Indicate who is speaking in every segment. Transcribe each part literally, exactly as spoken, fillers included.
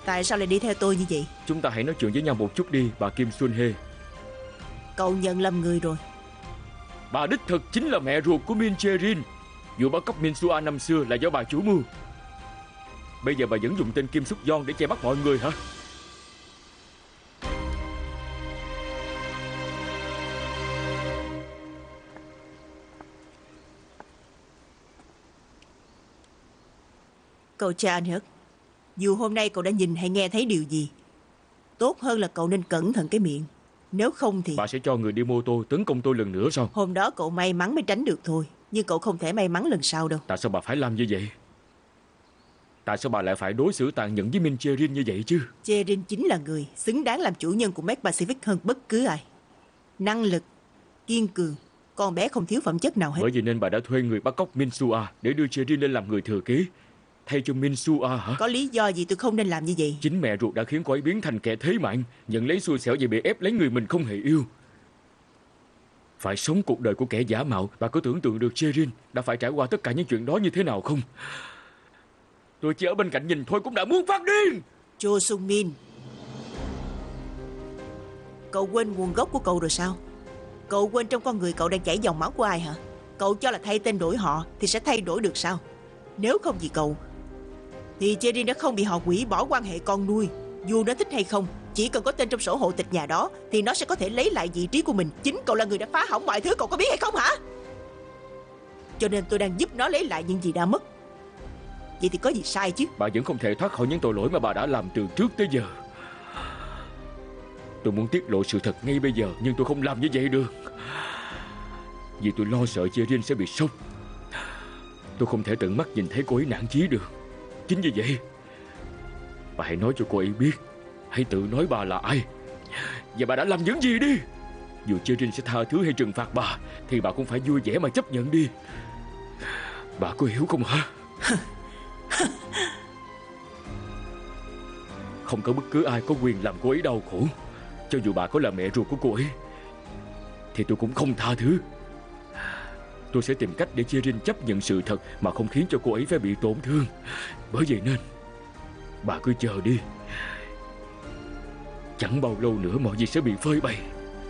Speaker 1: Tại sao lại đi theo tôi như vậy?
Speaker 2: Chúng ta hãy nói chuyện với nhau một chút đi, bà Kim Xuân Hê.
Speaker 1: Cậu nhận lầm người rồi.
Speaker 2: Bà đích thực chính là mẹ ruột của Min Jae-rin. Vụ bắt cóc Min Sua năm xưa là do bà chủ mưu. Bây giờ bà vẫn dùng tên Kim Suk Yeon để che mắt mọi người hả?
Speaker 1: Cậu cha anh Hất, dù hôm nay cậu đã nhìn hay nghe thấy điều gì, tốt hơn là cậu nên cẩn thận cái miệng. Nếu không thì...
Speaker 2: Bà sẽ cho người đi mô tô tấn công tôi lần nữa sao?
Speaker 1: Hôm đó cậu may mắn mới tránh được thôi, nhưng cậu không thể may mắn lần sau đâu.
Speaker 2: Tại sao bà phải làm như vậy? Tại sao bà lại phải đối xử tàn nhẫn với Min Jae-rin như vậy chứ?
Speaker 1: Jae-rin chính là người xứng đáng làm chủ nhân của Mac Pacific hơn bất cứ ai. Năng lực, kiên cường, con bé không thiếu phẩm chất nào hết.
Speaker 2: Bởi vì nên bà đã thuê người bắt cóc Min Sua để đưa Jae-rin lên làm người thừa kế thay cho Min Sua hả?
Speaker 1: Có lý do gì tôi không nên làm như vậy?
Speaker 2: Chính mẹ ruột đã khiến cô ấy biến thành kẻ thế mạng, nhận lấy xui xẻo vì bị ép lấy người mình không hề yêu. Phải sống cuộc đời của kẻ giả mạo. Bà có tưởng tượng được Jae-rin đã phải trải qua tất cả những chuyện đó như thế nào không? Tôi chỉ ở bên cạnh nhìn thôi cũng đã muốn phát điên.
Speaker 1: Cho Sung Min, cậu quên nguồn gốc của cậu rồi sao? Cậu quên trong con người cậu đang chảy dòng máu của ai hả? Cậu cho là thay tên đổi họ thì sẽ thay đổi được sao? Nếu không vì cậu thì Jae-rin đã không bị họ hủy bỏ quan hệ con nuôi. Dù nó thích hay không, chỉ cần có tên trong sổ hộ tịch nhà đó thì nó sẽ có thể lấy lại vị trí của mình. Chính cậu là người đã phá hỏng mọi thứ, cậu có biết hay không hả? Cho nên tôi đang giúp nó lấy lại những gì đã mất. Vậy thì có gì sai chứ?
Speaker 2: Bà vẫn không thể thoát khỏi những tội lỗi mà bà đã làm từ trước tới giờ. Tôi muốn tiết lộ sự thật ngay bây giờ, nhưng tôi không làm như vậy được. Vì tôi lo sợ Jae-rin sẽ bị sốc. Tôi không thể tận mắt nhìn thấy cô ấy nản chí được. Chính vì vậy, bà hãy nói cho cô ấy biết. Hãy tự nói bà là ai và bà đã làm những gì đi. Dù Jae-rin sẽ tha thứ hay trừng phạt bà thì bà cũng phải vui vẻ mà chấp nhận đi. Bà có hiểu không hả? Không có bất cứ ai có quyền làm cô ấy đau khổ. Cho dù bà có là mẹ ruột của cô ấy thì tôi cũng không tha thứ. Tôi sẽ tìm cách để Jae-rin chấp nhận sự thật mà không khiến cho cô ấy phải bị tổn thương. Bởi vậy nên bà cứ chờ đi. Chẳng bao lâu nữa mọi việc sẽ bị phơi bày.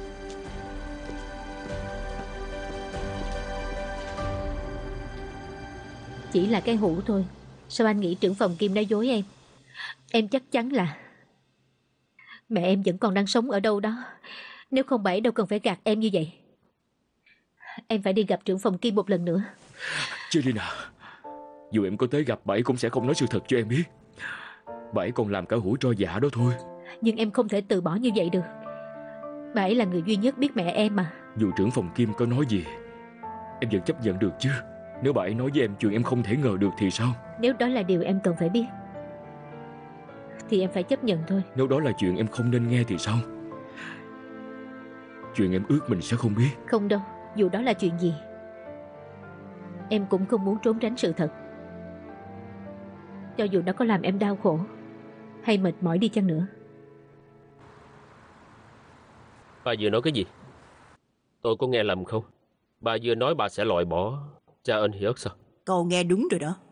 Speaker 3: Chỉ là cái hũ thôi. Sao anh nghĩ trưởng phòng Kim nói dối em? Em chắc chắn là mẹ em vẫn còn đang sống ở đâu đó. Nếu không bà ấy đâu cần phải gạt em như vậy. Em phải đi gặp trưởng phòng Kim một lần nữa.
Speaker 2: Jae-rin à, dù em có tới gặp bà ấy cũng sẽ không nói sự thật cho em biết. Bà ấy còn làm cả hũ tro giả đó thôi.
Speaker 3: Nhưng em không thể từ bỏ như vậy được. Bà ấy là người duy nhất biết mẹ em mà.
Speaker 2: Dù trưởng phòng Kim có nói gì em vẫn chấp nhận được chứ? Nếu bà ấy nói với em chuyện em không thể ngờ được thì sao?
Speaker 3: Nếu đó là điều em cần phải biết thì em phải chấp nhận thôi.
Speaker 2: Nếu đó là chuyện em không nên nghe thì sao? Chuyện em ước mình sẽ không biết.
Speaker 3: Không đâu, dù đó là chuyện gì em cũng không muốn trốn tránh sự thật. Cho dù nó có làm em đau khổ hay mệt mỏi đi chăng nữa.
Speaker 4: Bà vừa nói cái gì? Tôi có nghe lầm không? Bà vừa nói bà sẽ loại bỏ cha ân hiớt sao?
Speaker 1: Cậu nghe đúng rồi đó.